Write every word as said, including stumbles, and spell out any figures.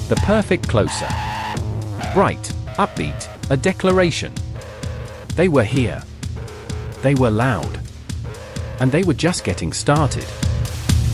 The perfect closer. Bright, upbeat, a declaration. They were here. They were loud. And they were just getting started.